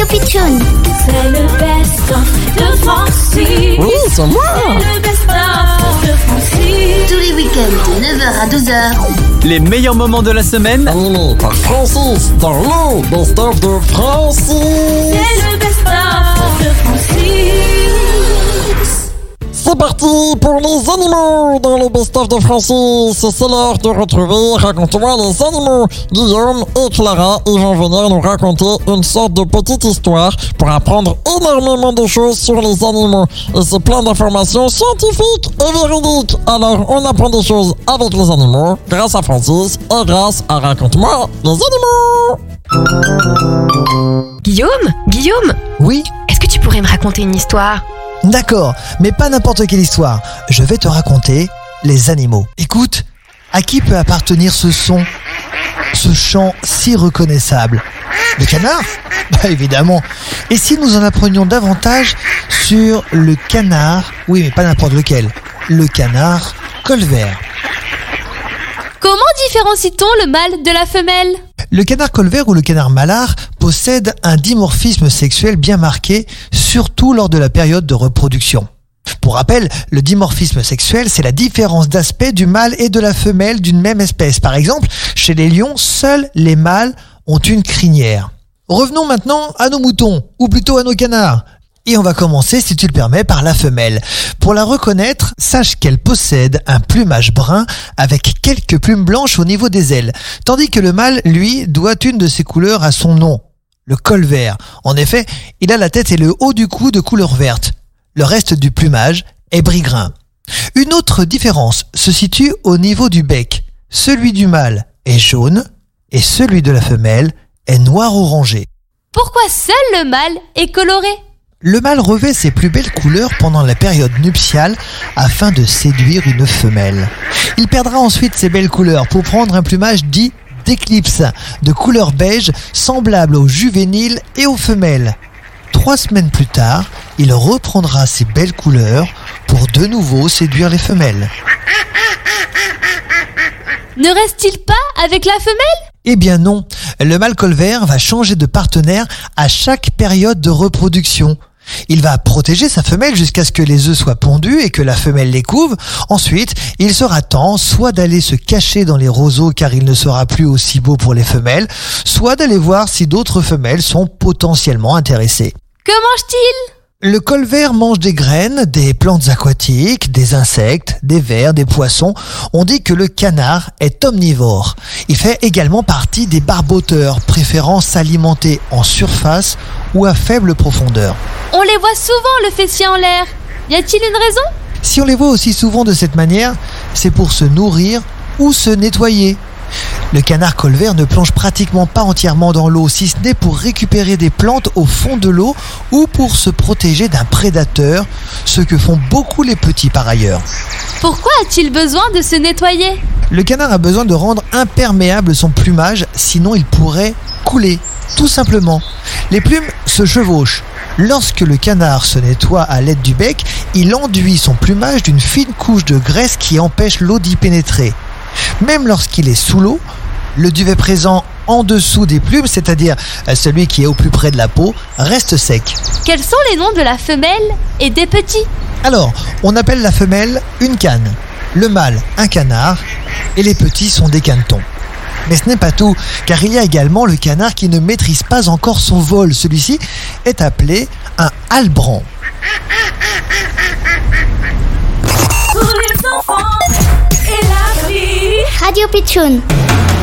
Radio Pitchoun. C'est le best-of de Francis. Oui, c'est moi. C'est le best-of de Francis. Tous les week-ends de 9h à 12h. Les meilleurs moments de la semaine, Animé par Francis dans le best-of de Francis. C'est le best-of de Francis. C'est parti pour les animaux dans le best-of de Francis. C'est l'heure de retrouver Raconte-moi les animaux. Guillaume et Clara, ils vont venir nous raconter une sorte de petite histoire pour apprendre énormément de choses sur les animaux. Et c'est plein d'informations scientifiques et véridiques. Alors on apprend des choses avec les animaux grâce à Francis et grâce à Raconte-moi les animaux. Guillaume, Oui, est-ce que tu pourrais me raconter une histoire? d'accord, mais pas n'importe quelle histoire. Je vais te raconter les animaux. Écoute, à qui peut appartenir ce son, ce chant si reconnaissable? Le canard? Bah évidemment. Et si nous en apprenions davantage sur le canard, oui mais pas n'importe lequel, le canard colvert. Comment différencie-t-on le mâle de la femelle? Le canard colvert ou le canard malard possède un dimorphisme sexuel bien marqué, surtout lors de la période de reproduction. Pour rappel, le dimorphisme sexuel, c'est la différence d'aspect du mâle et de la femelle d'une même espèce. Par exemple, chez les lions, seuls les mâles ont une crinière. Revenons maintenant à nos moutons, ou plutôt à nos canards. Et on va commencer, si tu le permets, par la femelle. Pour la reconnaître, sache qu'elle possède un plumage brun avec quelques plumes blanches au niveau des ailes, tandis que le mâle, lui, doit une de ses couleurs à son nom, le colvert. En effet, il a la tête et le haut du cou de couleur verte. Le reste du plumage est gris-gris. Une autre différence se situe au niveau du bec. Celui du mâle est jaune et celui de la femelle est noir-orangé. Pourquoi seul le mâle est coloré? Le mâle revêt ses plus belles couleurs pendant la période nuptiale afin de séduire une femelle. Il perdra ensuite ses belles couleurs pour prendre un plumage dit d'éclipse, de couleur beige semblable aux juvéniles et aux femelles. 3 semaines plus tard, il reprendra ses belles couleurs pour de nouveau séduire les femelles. Ne reste-t-il pas avec la femelle? Eh bien non, le mâle colvert va changer de partenaire à chaque période de reproduction. Il va protéger sa femelle jusqu'à ce que les œufs soient pondus et que la femelle les couve. Ensuite, il sera temps soit d'aller se cacher dans les roseaux car il ne sera plus aussi beau pour les femelles, soit d'aller voir si d'autres femelles sont potentiellement intéressées. Que mange-t-il? Le colvert mange des graines, des plantes aquatiques, des insectes, des vers, des poissons. On dit que le canard est omnivore. Il fait également partie des barboteurs, préférant s'alimenter en surface ou à faible profondeur. On les voit souvent le fessier en l'air. Y a-t-il une raison? Si on les voit aussi souvent de cette manière, c'est pour se nourrir ou se nettoyer. Le canard colvert ne plonge pratiquement pas entièrement dans l'eau, si ce n'est pour récupérer des plantes au fond de l'eau ou pour se protéger d'un prédateur, ce que font beaucoup les petits par ailleurs. Pourquoi a-t-il besoin de se nettoyer? Le canard a besoin de rendre imperméable son plumage, sinon il pourrait couler, tout simplement. Les plumes se chevauchent. Lorsque le canard se nettoie à l'aide du bec, il enduit son plumage d'une fine couche de graisse qui empêche l'eau d'y pénétrer. Même lorsqu'il est sous l'eau, le duvet présent en dessous des plumes, c'est-à-dire celui qui est au plus près de la peau, reste sec. Quels sont les noms de la femelle et des petits? Alors, on appelle la femelle une canne, le mâle un canard et les petits sont des canetons. Mais ce n'est pas tout, car il y a également le canard qui ne maîtrise pas encore son vol. Celui-ci est appelé un halbrand. Pour les enfants et la vie. Radio Pitchoun.